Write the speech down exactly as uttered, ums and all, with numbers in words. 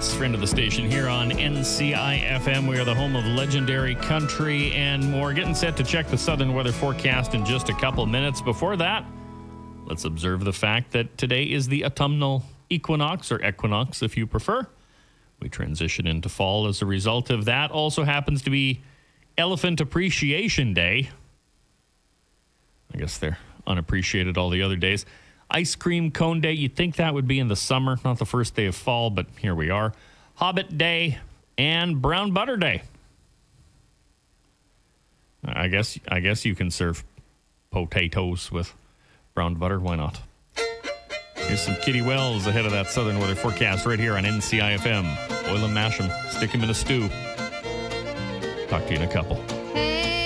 Lance, friend of the station here on N C I F M. We are the home of legendary country and more. Getting set to check the southern weather forecast in just a couple minutes. Before that, let's observe the fact that today is the autumnal equinox, or equinox if you prefer. We transition into fall as a result of that. Also happens to be Elephant Appreciation Day. I guess they're unappreciated all the other days. Ice Cream Cone Day, you'd think that would be in the summer, not the first day of fall, but here we are. Hobbit Day and Brown Butter Day. I guess I guess you can serve potatoes with brown butter. Why not? Here's some Kitty Wells ahead of that southern weather forecast right here on N C I F M. Boil and mash them, stick them in a stew. Talk to you in a couple.